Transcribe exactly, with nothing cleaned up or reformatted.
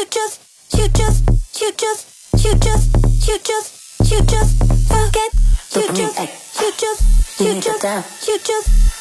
you just, you just, you just, you just, you just, you just forget. You just, you just, you just, you just.